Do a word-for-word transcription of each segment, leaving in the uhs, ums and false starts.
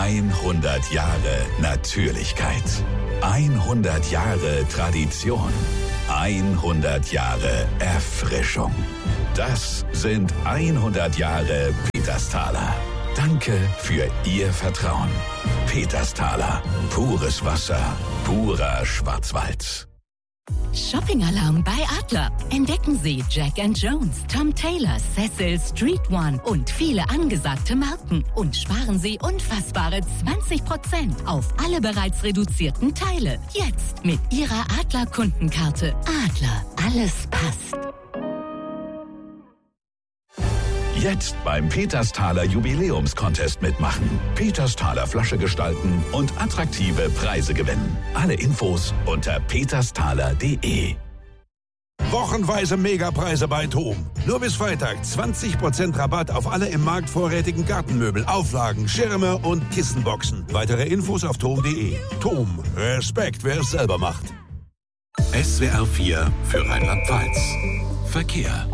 hundert Jahre Natürlichkeit. hundert Jahre Tradition. hundert Jahre Erfrischung. Das sind hundert Jahre Petersthaler. Danke für Ihr Vertrauen. Petersthaler. Pures Wasser. Purer Schwarzwald. Shopping-Alarm bei Adler. Entdecken Sie Jack and Jones, Tom Taylor, Cecil, Street One und viele angesagte Marken. Und sparen Sie unfassbare zwanzig Prozent auf alle bereits reduzierten Teile. Jetzt mit Ihrer Adler-Kundenkarte. Adler, alles passt. Jetzt beim Petersthaler Jubiläumscontest mitmachen. Petersthaler Flasche gestalten und attraktive Preise gewinnen. Alle Infos unter petersthaler punkt de. Wochenweise Megapreise bei TOM. Nur bis Freitag zwanzig Prozent Rabatt auf alle im Markt vorrätigen Gartenmöbel, Auflagen, Schirme und Kissenboxen. Weitere Infos auf tom punkt de. TOM. Respekt, wer es selber macht. S W R vier für Rheinland-Pfalz. Verkehr.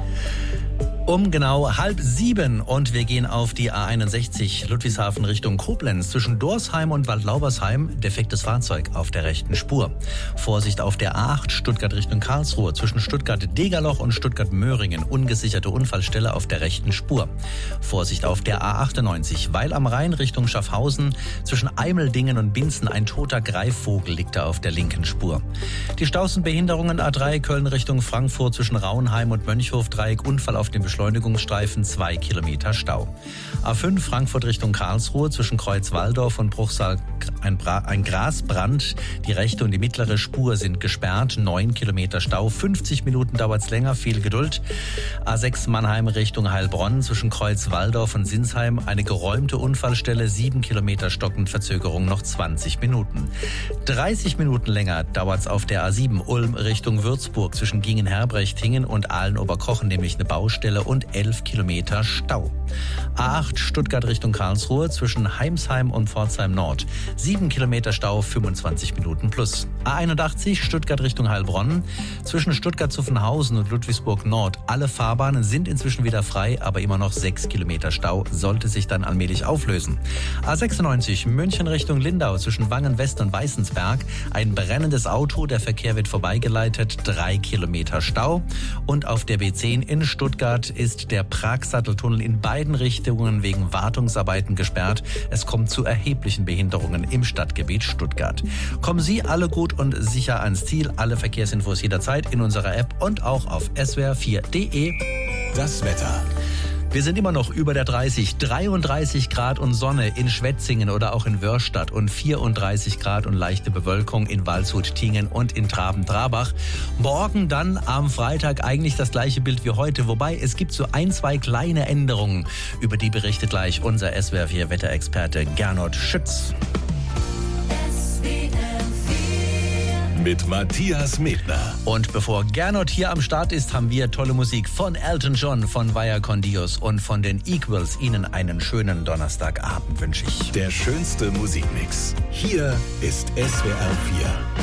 Um genau halb sieben und wir gehen auf die A einundsechzig Ludwigshafen Richtung Koblenz. Zwischen Dorsheim und Waldlaubersheim defektes Fahrzeug auf der rechten Spur. Vorsicht auf der A acht Stuttgart Richtung Karlsruhe. Zwischen Stuttgart-Degerloch und Stuttgart-Möhringen ungesicherte Unfallstelle auf der rechten Spur. Vorsicht auf der A achtundneunzig Weil am Rhein Richtung Schaffhausen. Zwischen Eimeldingen und Binzen ein toter Greifvogel liegt da auf der linken Spur. Die Staus und Behinderungen A drei Köln Richtung Frankfurt zwischen Rauenheim und Mönchhof Dreieck. Unfall auf dem Beschleunigungsstreifen, zwei Kilometer Stau. A fünf Frankfurt Richtung Karlsruhe zwischen Kreuz-Walldorf und Bruchsal ein, Bra- ein Grasbrand. Die rechte und die mittlere Spur sind gesperrt, neun Kilometer Stau. fünfzig Minuten dauert es länger, viel Geduld. A sechs Mannheim Richtung Heilbronn zwischen Kreuz-Walldorf und Sinsheim eine geräumte Unfallstelle, sieben Kilometer stockend, Verzögerung noch zwanzig Minuten. dreißig Minuten länger dauert es auf der A sieben Ulm Richtung Würzburg zwischen Gingen-Herbrechtingen und Aalen-Oberkochen, nämlich eine Baustelle und elf Kilometer Stau. A acht Stuttgart Richtung Karlsruhe zwischen Heimsheim und Pforzheim Nord. sieben Kilometer Stau, fünfundzwanzig Minuten plus. A einundachtzig Stuttgart Richtung Heilbronn zwischen Stuttgart-Zuffenhausen und Ludwigsburg Nord. Alle Fahrbahnen sind inzwischen wieder frei, aber immer noch sechs Kilometer Stau, sollte sich dann allmählich auflösen. A sechsundneunzig München Richtung Lindau zwischen Wangen West und Weißensberg. Ein brennendes Auto, der Verkehr wird vorbeigeleitet, drei Kilometer Stau. Und auf der B zehn in Stuttgart ist der Pragsatteltunnel in beiden Richtungen wegen Wartungsarbeiten gesperrt. Es kommt zu erheblichen Behinderungen im Stadtgebiet Stuttgart. Kommen Sie alle gut und sicher ans Ziel. Alle Verkehrsinfos jederzeit in unserer App und auch auf s w r vier punkt de. Das Wetter. Wir sind immer noch über der dreißig, dreiunddreißig Grad und Sonne in Schwetzingen oder auch in Wörstadt und vierunddreißig Grad und leichte Bewölkung in Waldshut-Tiengen und in Traben-Trabach. Morgen dann am Freitag eigentlich das gleiche Bild wie heute, wobei es gibt so ein, zwei kleine Änderungen. Über die berichtet gleich unser S W R vier Wetterexperte Gernot Schütz. Mit Matthias Medner. Und bevor Gernot hier am Start ist, haben wir tolle Musik von Elton John, von Vaya con Dios und von den Equals. Ihnen einen schönen Donnerstagabend wünsche ich. Der schönste Musikmix. Hier ist S W R vier.